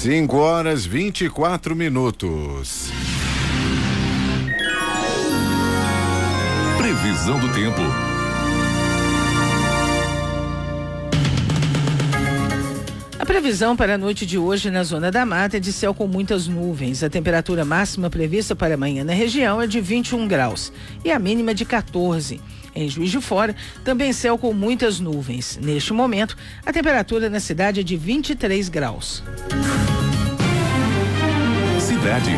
5h24. Previsão do tempo. A previsão para a noite de hoje na Zona da Mata é de céu com muitas nuvens. A temperatura máxima prevista para amanhã na região é de 21 graus e a mínima de 14. Em Juiz de Fora, também céu com muitas nuvens. Neste momento, a temperatura na cidade é de 23 graus. Cidade.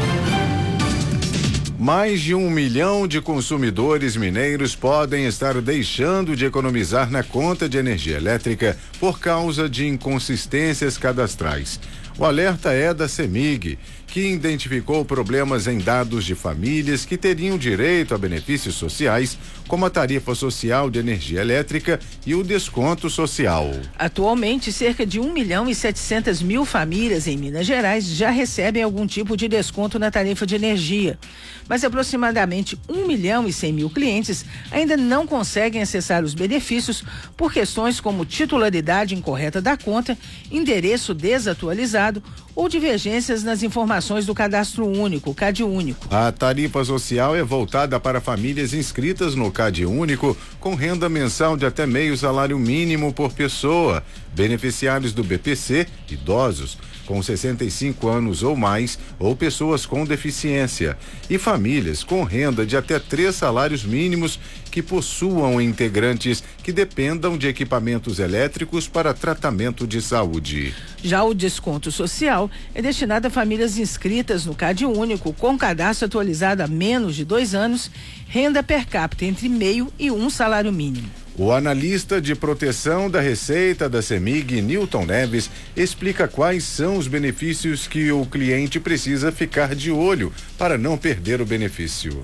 Mais de 1 milhão de consumidores mineiros podem estar deixando de economizar na conta de energia elétrica por causa de inconsistências cadastrais. O alerta é da CEMIG, que identificou problemas em dados de famílias que teriam direito a benefícios sociais, como a tarifa social de energia elétrica e o desconto social. Atualmente, cerca de 1.700.000 famílias em Minas Gerais já recebem algum tipo de desconto na tarifa de energia. Mas aproximadamente 1.100.000 clientes ainda não conseguem acessar os benefícios por questões como titularidade incorreta da conta, endereço desatualizado ou divergências nas informações do Cadastro Único, CAD Único. A tarifa social é voltada para famílias inscritas no CAD Único com renda mensal de até meio salário mínimo por pessoa, beneficiários do BPC, idosos com 65 anos ou mais ou pessoas com deficiência e famílias com renda de até 3 salários mínimos que possuam integrantes que dependam de equipamentos elétricos para tratamento de saúde. Já o desconto social é destinado a famílias inscritas no CAD Único com cadastro atualizado há menos de 2 anos, renda per capita entre meio e 1 salário mínimo. O analista de proteção da Receita da CEMIG, Nilton Neves, explica quais são os benefícios que o cliente precisa ficar de olho para não perder o benefício.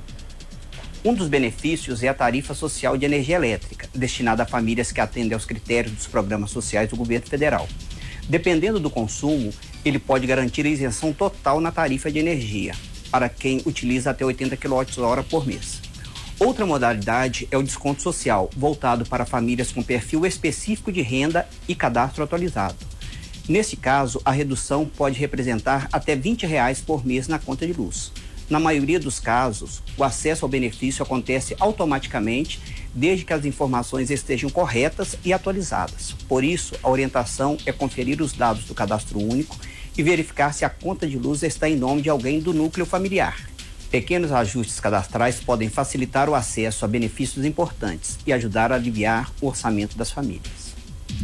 Um dos benefícios é a tarifa social de energia elétrica, destinada a famílias que atendem aos critérios dos programas sociais do governo federal. Dependendo do consumo, ele pode garantir a isenção total na tarifa de energia, para quem utiliza até 80 kWh por mês. Outra modalidade é o desconto social, voltado para famílias com perfil específico de renda e cadastro atualizado. Nesse caso, a redução pode representar até R$20 por mês na conta de luz. Na maioria dos casos, o acesso ao benefício acontece automaticamente, desde que as informações estejam corretas e atualizadas. Por isso, a orientação é conferir os dados do Cadastro Único e verificar se a conta de luz está em nome de alguém do núcleo familiar. Pequenos ajustes cadastrais podem facilitar o acesso a benefícios importantes e ajudar a aliviar o orçamento das famílias.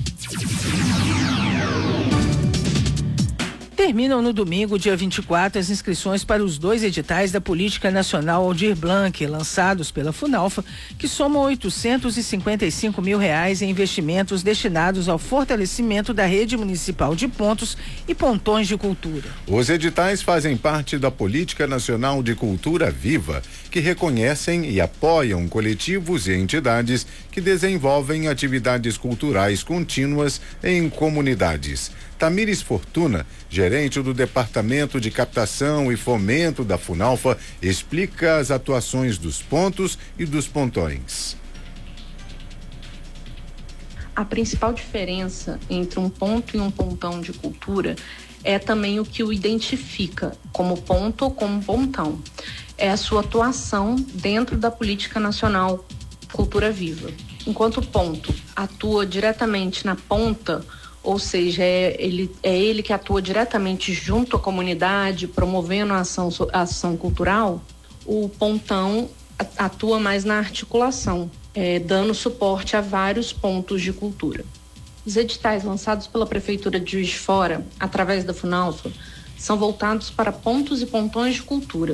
Terminam no domingo, dia 24, as inscrições para os 2 editais da Política Nacional Aldir Blanc, lançados pela Funalfa, que somam R$855 mil em investimentos destinados ao fortalecimento da rede municipal de pontos e pontões de cultura. Os editais fazem parte da Política Nacional de Cultura Viva, que reconhecem e apoiam coletivos e entidades que desenvolvem atividades culturais contínuas em comunidades. Tamires Fortuna, gerente do Departamento de Captação e Fomento da Funalfa, explica as atuações dos pontos e dos pontões. A principal diferença entre um ponto e um pontão de cultura é também o que o identifica como ponto ou como pontão. É a sua atuação dentro da Política Nacional Cultura Viva. Enquanto o ponto atua diretamente na ponta, ou seja, é ele que atua diretamente junto à comunidade, promovendo a ação cultural, o pontão atua mais na articulação, dando suporte a vários pontos de cultura. Os editais lançados pela Prefeitura de Juiz de Fora, através da Funalfa, são voltados para pontos e pontões de cultura,